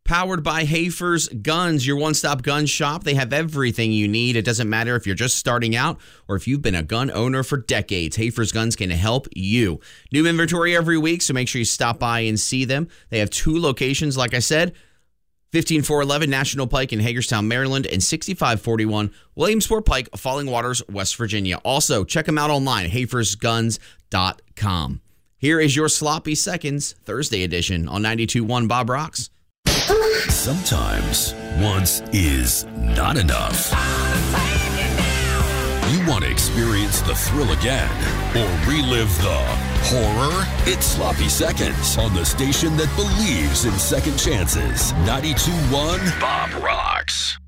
Powered by Hafer's Guns, your one-stop gun shop. They have everything you need. It doesn't matter if you're just starting out or if you've been a gun owner for decades. Hafer's Guns can help you. New inventory every week, so make sure you stop by and see them. They have 2 locations, like I said, 15411 National Pike in Hagerstown, Maryland, and 6541 Williamsport Pike, Falling Waters, West Virginia. Also, check them out online, hafersguns.com. Here is your Sloppy Seconds Thursday edition on 92.1 Bob Rocks. Sometimes once is not enough. You want to experience the thrill again or relive the horror? It's Sloppy Seconds on the station that believes in second chances. 92.1 Bob Rocks.